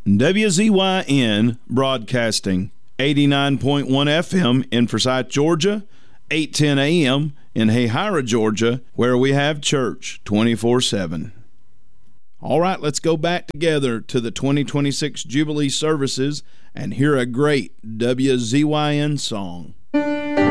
WZYN Broadcasting, 89.1 FM in Forsyth, Georgia, 810 AM in Hayhira, Georgia, where we have church 24/7. All right, let's go back together to the 2026 Jubilee services and hear a great WZYN song.